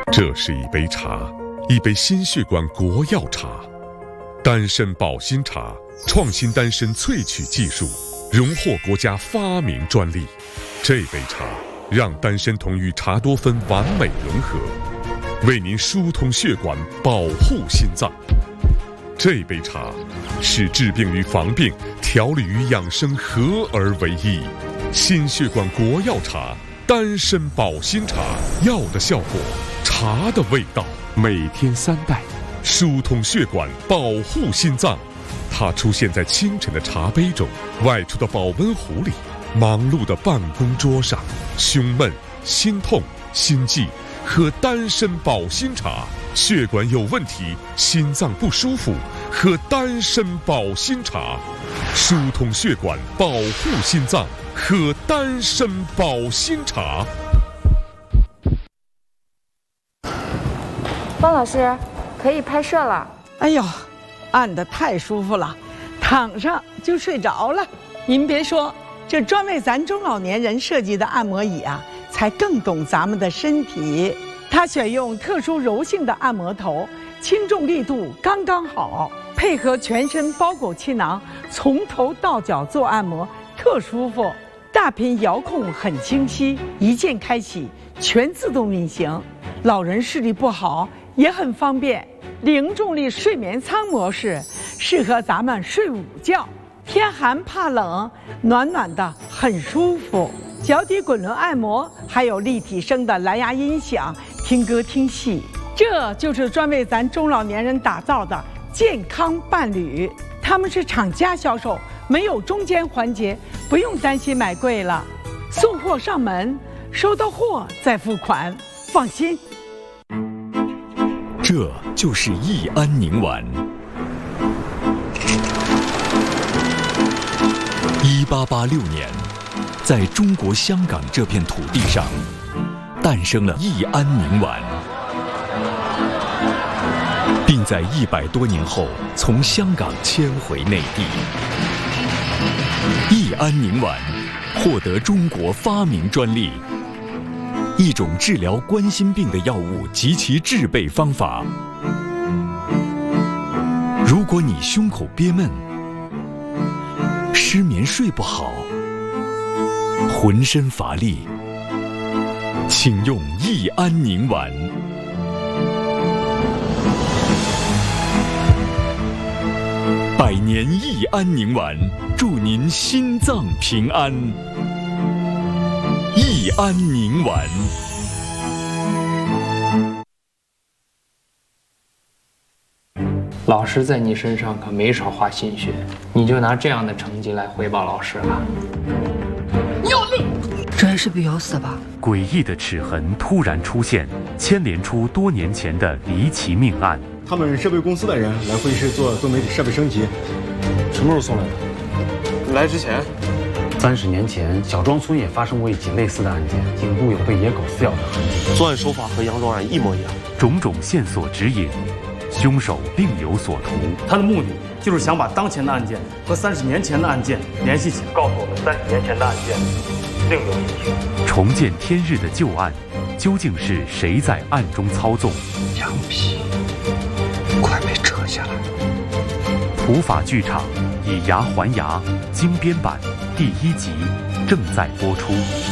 这是一杯茶，一杯心血管国药茶，丹参保心茶，创新丹参萃取技术，荣获国家发明专利。这杯茶让丹参酮与茶多酚完美融合，为您疏通血管，保护心脏。这杯茶是治病与防病、调理与养生合而为一。心血管国药茶，丹参保心茶，药的效果，茶的味道。每天3袋，疏通血管，保护心脏。它出现在清晨的茶杯中，外出的保温壶里，忙碌的办公桌上。胸闷、心痛、心悸，喝丹参保心茶。血管有问题，心脏不舒服，喝丹参保心茶。疏通血管，保护心脏，喝丹参保心茶。 方老师，可以拍摄了。 哎呦，按得太舒服了，躺上就睡着了。您别说，这专为咱中老年人设计的按摩椅啊，才更懂咱们的身体。它选用特殊柔性的按摩头，轻重力度刚刚好，配合全身包裹气囊，从头到脚做按摩，特舒服。大屏遥控很清晰，一键开启，全自动运行。老人视力不好也很方便。零重力睡眠舱模式适合咱们睡午觉，天寒怕冷，暖暖的很舒服。脚底滚轮按摩，还有立体声的蓝牙音响，听歌听戏。这就是专为咱中老年人打造的健康伴侣。他们是厂家销售，没有中间环节，不用担心买贵了。送货上门，收到货再付款，放心。 这就是益安宁丸。1886年，在中国香港这片土地上，诞生了益安宁丸，并在100多年后从香港迁回内地。益安宁丸获得中国发明专利。一种治疗冠心病的药物及其制备方法。如果你胸口憋闷、失眠睡不好、浑身乏力，请用益安宁丸。100年益安宁丸，祝您心脏平安。益安宁丸。 老师在你身上可没少花心血，你就拿这样的成绩来回报老师了？ 要命！这人是必要死吧？ 诡异的齿痕突然出现，牵连出多年前的离奇命案。 他们设备公司的人来会议室做多媒体设备升级。什么时候送来的？来之前。 30年前，小庄村也发生过一起类似的案件，颈部有被野狗撕咬的痕迹。 作案手法和杨庄案一模一样。 种种线索指引，凶手另有所图。 他的目的就是想把当前的案件和30年前的案件联系起来，告诉我们30年前的案件另有隐情。 重见天日的旧案，究竟是谁在暗中操纵？ 羊皮快被扯下来。 普法剧场以牙还牙精编版第1集正在播出。